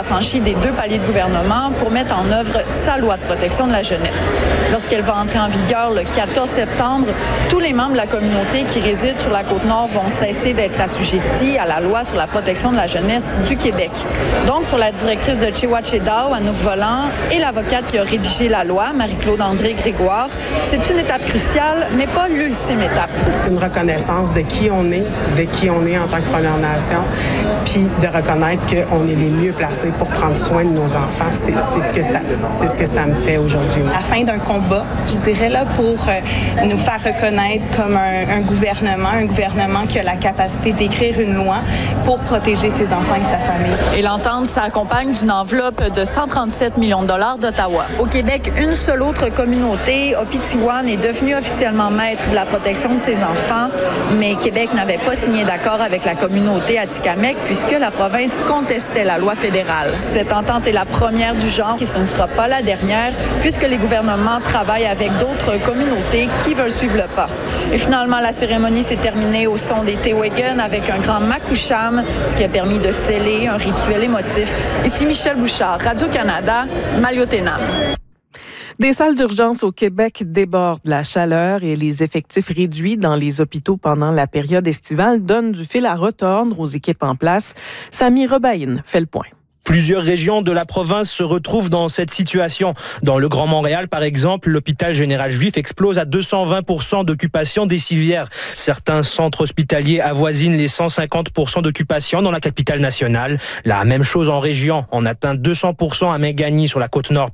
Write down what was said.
l'affranchie des 2 paliers de gouvernement pour mettre en œuvre sa loi de protection de la jeunesse. Lorsqu'elle va entrer en vigueur le 14 septembre, tous les membres de la communauté qui résident sur la Côte-Nord vont cesser d'être assujettis à la loi sur la protection de la jeunesse du Québec. Donc, pour la directrice de Chewachédao, Anouk Volant, et l'avocate qui a rédigé la loi, Marie-Claude André-Grégoire, c'est une étape cruciale, mais pas l'ultime étape. C'est une reconnaissance de qui on est en tant que Première Nation, puis de reconnaître qu'on est les mieux placés pour prendre soin de nos enfants. C'est ce que ça me fait aujourd'hui. À la fin d'un combat, je dirais, là, pour nous faire reconnaître comme un gouvernement qui a la capacité d'écrire une loi pour protéger ses enfants et sa famille. Et l'entente s'accompagne d'une enveloppe de 137 millions de dollars d'Ottawa. Au Québec, une seule autre communauté, Opitiwan, est devenue officiellement maître de la protection de ses enfants, mais Québec n'avait pas signé d'accord avec la communauté Atikamekw puisque la province contestait la loi fédérale. Cette entente est la première du genre et ce ne sera pas la dernière puisque les gouvernements travaillent avec d'autres communautés qui veulent suivre le pas. Et finalement, la cérémonie s'est terminée au son des Téwégan avec un grand makoucham, ce qui a permis de sceller un rituel émotif. Ici Michel Bouchard, Radio-Canada, Maliotenam. Des salles d'urgence au Québec débordent. La chaleur et les effectifs réduits dans les hôpitaux pendant la période estivale donnent du fil à retordre aux équipes en place. Samy Rebaïne fait le point. Plusieurs régions de la province se retrouvent dans cette situation. Dans le Grand Montréal, par exemple, l'hôpital général juif explose à 220% d'occupation des civières. Certains centres hospitaliers avoisinent les 150% d'occupation dans la capitale nationale. La même chose en région. On atteint 200% à Mingani sur la Côte-Nord.